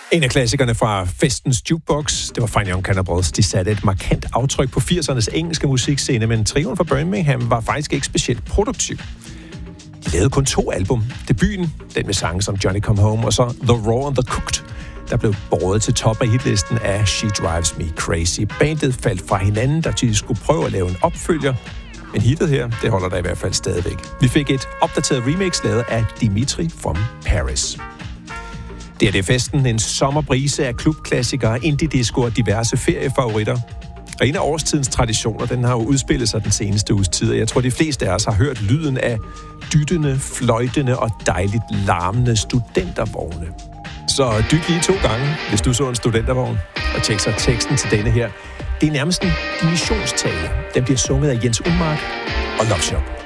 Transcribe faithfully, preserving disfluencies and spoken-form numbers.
En af klassikerne fra festens jukebox, det var Fine Young Cannibals. De satte et markant aftryk på firsernes engelske musikscene, men trioen fra Birmingham var faktisk ikke specielt produktiv. De lavede kun to album. Debuten, den med sange som Johnny Come Home, og så The Raw and the Cooked, der blev båret til top af hitlisten af She Drives Me Crazy. Bandet faldt fra hinanden, da de skulle prøve at lave en opfølger, men hittet her, det holder der i hvert fald stadigvæk. Vi fik et opdateret remix lavet af Dimitri from Paris. Det er det festen, en sommerbrise af klubklassikere, indie-disco og diverse feriefavoritter. Og en af årstidens traditioner, den har jo udspillet sig den seneste uges tid, og jeg tror, de fleste af os har hørt lyden af dyttende, fløjtende og dejligt larmende studentervogne. Så dyt lige to gange, hvis du så en studentervogn, og tjek så teksten til denne her. Det er nærmest en dimissionstale. Den bliver sunget af Jens Unmark og Love Shop.